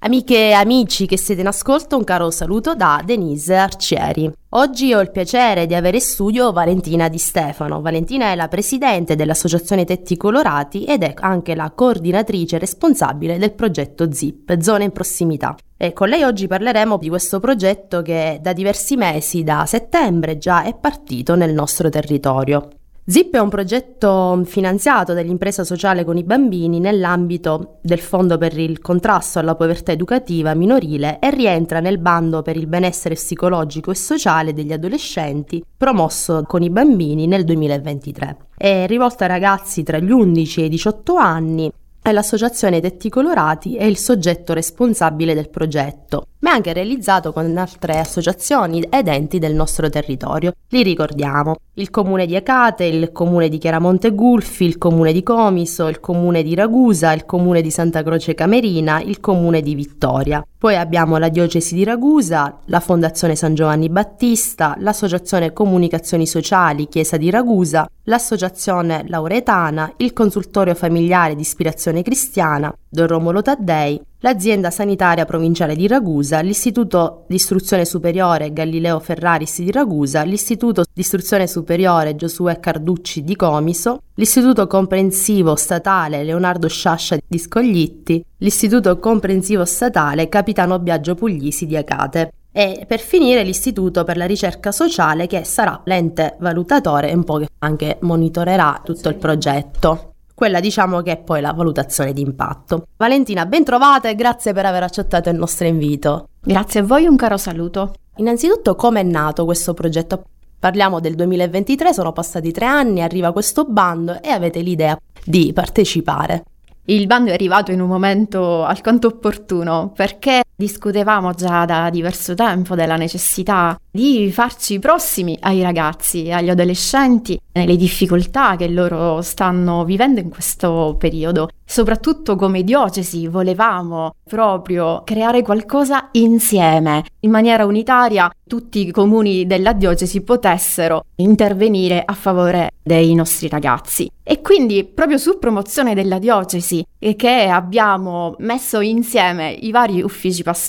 Amiche e amici che siete in ascolto, un caro saluto da Denise Arcieri. Oggi ho il piacere di avere in studio Valentina Di Stefano. Valentina è la presidente dell'Associazione Tetti Colorati ed è anche la coordinatrice responsabile del progetto ZIP, Zone in Prossimità. E con lei oggi parleremo di questo progetto che da diversi mesi, da settembre già, è partito nel nostro territorio. ZIP è un progetto finanziato dall'impresa sociale con i bambini nell'ambito del Fondo per il contrasto alla povertà educativa minorile e rientra nel bando per il benessere psicologico e sociale degli adolescenti promosso con i bambini nel 2023. È rivolto ai ragazzi tra gli 11 e i 18 anni e l'Associazione Tetti Colorati è il soggetto responsabile del progetto, ma è anche realizzato con altre associazioni ed enti del nostro territorio. Li ricordiamo: il Comune di Acate, il Comune di Chiaramonte Gulfi, il Comune di Comiso, il Comune di Ragusa, il Comune di Santa Croce Camerina, il Comune di Vittoria. Poi abbiamo la Diocesi di Ragusa, la Fondazione San Giovanni Battista, l'Associazione Comunicazioni Sociali Chiesa di Ragusa, l'Associazione Lauretana, il Consultorio Familiare di Ispirazione Cristiana, Don Romolo Taddei, l'Azienda Sanitaria Provinciale di Ragusa, l'Istituto di Istruzione Superiore Galileo Ferraris di Ragusa, l'Istituto di Istruzione Superiore Giosuè Carducci di Comiso, l'Istituto Comprensivo Statale Leonardo Sciascia di Scoglitti, l'Istituto Comprensivo Statale Capitano Biagio Puglisi di Acate. E per finire l'Istituto per la Ricerca Sociale, che sarà l'ente valutatore e un po' che anche monitorerà tutto il progetto. Quella diciamo che è poi la valutazione di impatto. Valentina, ben trovata e grazie per aver accettato il nostro invito. Grazie a voi, un caro saluto. Innanzitutto, come è nato questo progetto? Parliamo del 2023, sono passati 3 anni, arriva questo bando e avete l'idea di partecipare. Il bando è arrivato in un momento alquanto opportuno, perché discutevamo già da diverso tempo della necessità di farci prossimi ai ragazzi, agli adolescenti, nelle difficoltà che loro stanno vivendo in questo periodo. Soprattutto come diocesi volevamo proprio creare qualcosa insieme, in maniera unitaria, tutti i comuni della diocesi potessero intervenire a favore dei nostri ragazzi. E quindi proprio su promozione della diocesi che abbiamo messo insieme i vari uffici pastorali